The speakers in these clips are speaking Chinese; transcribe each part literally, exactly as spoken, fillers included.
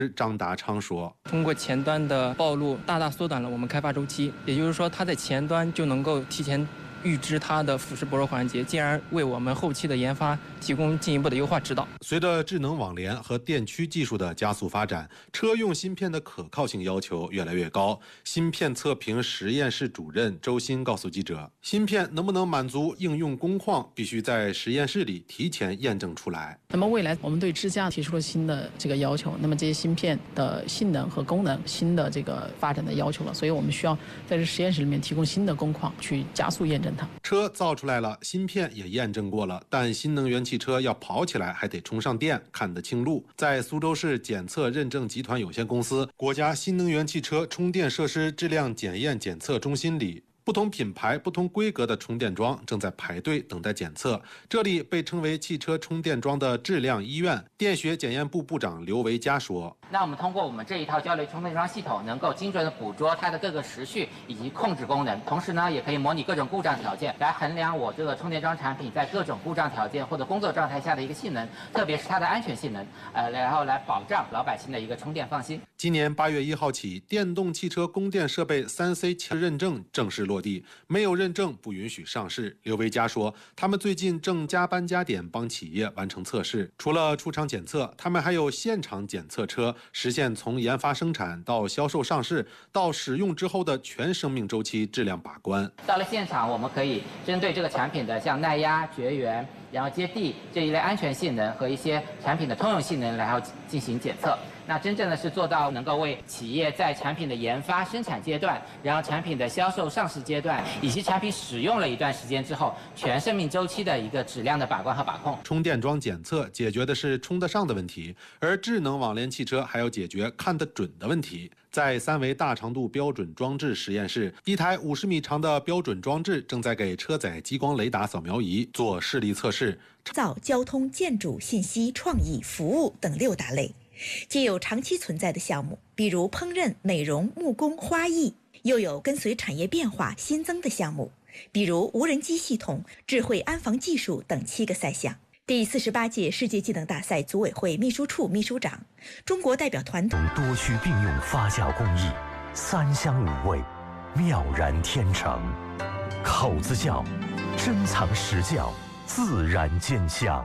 张达昌说：“ 通过前端的暴露，大大缩短了我们开发周期，也就是说，它在前端就能够提前预知它的腐蚀薄弱环节，进而为我们后期的研发提供进一步的优化指导。” 随着智能网联和电驱技术的加速发展，车用芯片的可靠性要求越来越高。芯片测评实验室主任周鑫告诉记者，芯片能不能满足应用工况，必须在实验室里提前验证出来。 那么未来我们对支架提出了新的这个要求，那么这些芯片的性能和功能新的这个发展的要求了，所以我们需要在这实验室里面提供新的工况，去加速验证它。 车造出来了，芯片也验证过了，但新能源汽车要跑起来还得充上电，看得清路。在苏州市检测认证集团有限公司国家新能源汽车充电设施质量检验检测中心里，不同品牌、不同规格的充电桩正在排队等待检测。这里被称为汽车充电桩的质量医院。电学检验部部长刘维佳说：“ 那我们通过我们这一套交流充电桩系统，能够精准的捕捉它的各个时序以及控制功能，同时呢，也可以模拟各种故障条件，来衡量我这个充电桩产品在各种故障条件或者工作状态下的一个性能，特别是它的安全性能，呃，然后来保障老百姓的一个充电放心。” 今年八月一号起，电动汽车供电设备三 C 认证正式落地，没有认证不允许上市。刘维佳说，他们最近正加班加点帮企业完成测试，除了出厂检测，他们还有现场检测车，实现从研发生产到销售上市到使用之后的全生命周期质量把关。 到了现场，我们可以针对这个产品的像耐压、绝缘，然后接地这一类安全性能和一些产品的通用性能，然后进行检测。那真正的是做到能够为企业在产品的研发生产阶段，然后产品的销售上市阶段，以及产品使用了一段时间之后，全生命周期的一个质量的把关和把控。 充电桩检测解决的是充得上的问题，而智能网联汽车还要解决看得准的问题。在三维大长度标准装置实验室，一台五十米长的标准装置正在给车载激光雷达扫描仪做视力测试。 造、交通、建筑、信息、创意、服务等六大类，既有长期存在的项目，比如烹饪、美容、木工、花艺，又有跟随产业变化新增的项目，比如无人机系统、智慧安防技术等七个赛项。第四十八届世界技能大赛组委会秘书处秘书长、中国代表团队多区并用发酵工艺，三香五味，妙然天成。口子窖，珍藏实窖，自然见香。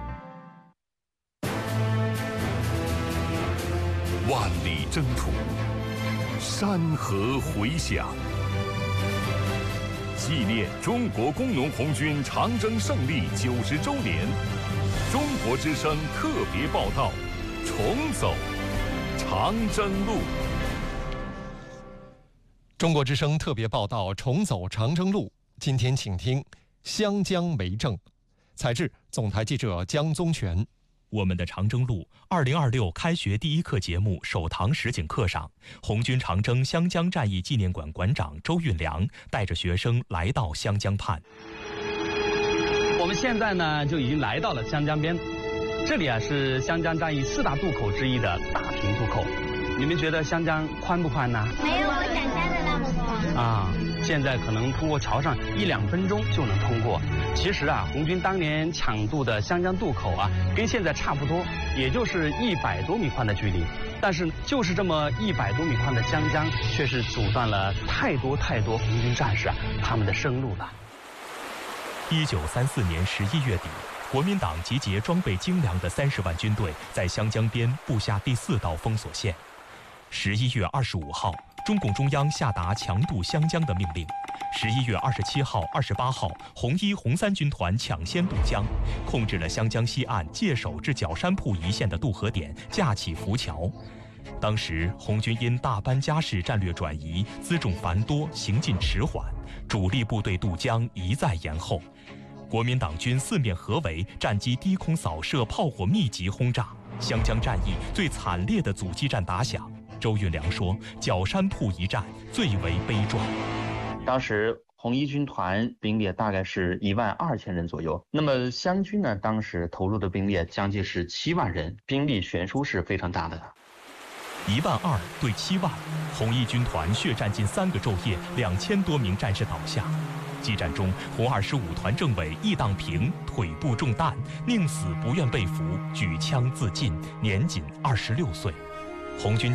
万里征途，山河回响。纪念中国工农红军长征胜利九十周年，中国之声特别报道：重走长征路。 中国之声特别报道：重走长征路。今天请听湘江梅政，采制总台记者江宗全。 我们的长征路二零二六开学第一课节目首堂实景课上，红军长征湘江战役纪念馆馆长周运良带着学生来到湘江畔。 我们现在呢就已经来到了湘江边，这里啊是湘江战役四大渡口之一的大平渡口。你们觉得湘江宽不宽呢？ 没有我想象的那么宽啊。现在可能通过桥上一两分钟就能通过。其实啊，红军当年抢渡的湘江渡口啊，跟现在差不多，也就是一百多米宽的距离。但是就是这么一百多米宽的湘江，却是阻断了太多太多红军战士啊他们的生路了。 一九三四年十一月底，国民党集结装备精良的三十万军队，在湘江边布下第四道封锁线。十一月二十五号，中共中央下达强渡湘江的命令。十一月二十七号、二十八号，红一、红三军团抢先渡江，控制了湘江西岸界首至角山铺一线的渡河点，架起浮桥。当时红军因大班家事战略转移，辎重繁多，行进迟缓，主力部队渡江一再延后。国民党军四面合围，战机低空扫射，炮火密集轰炸，湘江战役最惨烈的阻击战打响。周运良说，角山铺一战最为悲壮。 当时红一军团兵力大概是一万二千人左右，那么湘军呢，当时投入的兵力将近是七万人，兵力悬殊是非常大的。 一万二对七万，红一军团血战近三个昼夜，两千多名战士倒下。激战中，红二十五团政委易当平腿部中弹，宁死不愿被俘，举枪自尽，年仅二十六岁。 红军